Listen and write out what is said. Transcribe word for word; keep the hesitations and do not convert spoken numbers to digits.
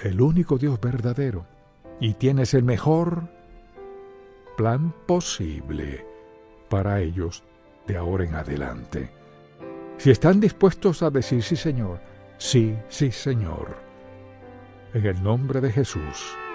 el único Dios verdadero, y tienes el mejor plan posible para ellos de ahora en adelante. Si están dispuestos a decir sí, Señor, sí, sí, Señor, en el nombre de Jesús,